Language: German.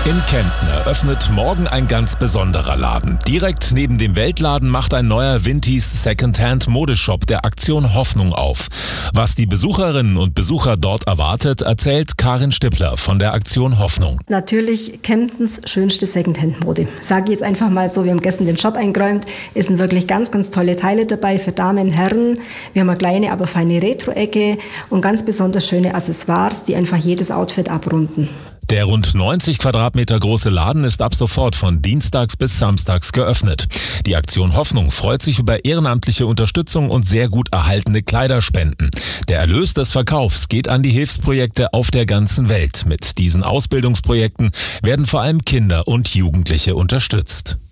In Kempten eröffnet morgen ein ganz besonderer Laden. Direkt neben dem Weltladen macht ein neuer Vinties Secondhand-Modeshop der Aktion Hoffnung auf. Was die Besucherinnen und Besucher dort erwartet, erzählt Karin Stippler von der Aktion Hoffnung. Natürlich Kemptens schönste Secondhand-Mode. Sage ich jetzt einfach mal so, wir haben gestern den Shop eingeräumt. Es sind wirklich ganz, ganz tolle Teile dabei für Damen, Herren. Wir haben eine kleine, aber feine Retro-Ecke und ganz besonders schöne Accessoires, die einfach jedes Outfit abrunden. Der rund 90 Quadratmeter große Laden ist ab sofort von dienstags bis samstags geöffnet. Die Aktion Hoffnung freut sich über ehrenamtliche Unterstützung und sehr gut erhaltene Kleiderspenden. Der Erlös des Verkaufs geht an die Hilfsprojekte auf der ganzen Welt. Mit diesen Ausbildungsprojekten werden vor allem Kinder und Jugendliche unterstützt.